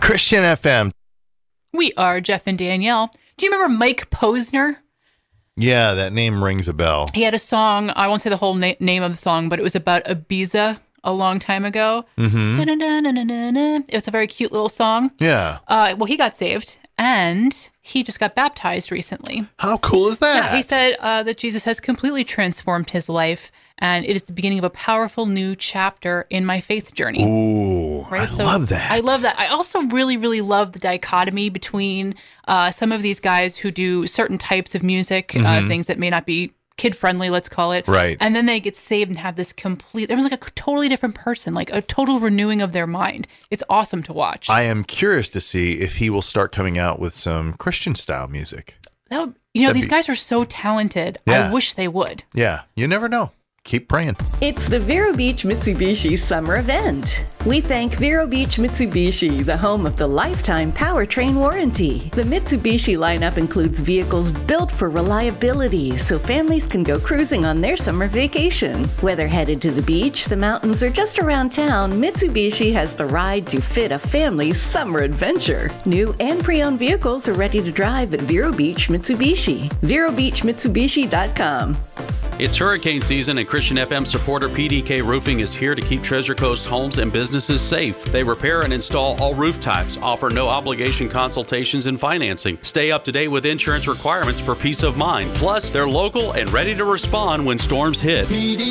Christian FM. We are Jeff and Danielle. Do you remember Mike Posner? Yeah, that name rings a bell. He had a song, I won't say the whole name of the song, but it was about Ibiza a long time ago. Mm-hmm. It was a very cute little song. Yeah. Well, he got saved, and he just got baptized recently. How cool is that? Yeah, he said that Jesus has completely transformed his life, and it is the beginning of a powerful new chapter in my faith journey. Ooh, right? I love that. I love that. I also really, really love the dichotomy between some of these guys who do certain types of music, things that may not be kid-friendly, let's call it. Right. And then they get saved and have this there was like a totally different person, like a total renewing of their mind. It's awesome to watch. I am curious to see if he will start coming out with some Christian-style music. These guys are so talented. Yeah. I wish they would. Yeah, you never know. Keep praying. It's the Vero Beach Mitsubishi Summer Event. We thank Vero Beach Mitsubishi, the home of the lifetime powertrain warranty. The Mitsubishi lineup includes vehicles built for reliability so families can go cruising on their summer vacation. Whether headed to the beach, the mountains, or just around town, Mitsubishi has the ride to fit a family's summer adventure. New and pre-owned vehicles are ready to drive at Vero Beach Mitsubishi. VeroBeachMitsubishi.com. It's hurricane season, and Christian FM supporter PDK Roofing is here to keep Treasure Coast homes and businesses safe. They repair and install all roof types, offer no obligation consultations and financing. Stay up to date with insurance requirements for peace of mind. Plus, they're local and ready to respond when storms hit.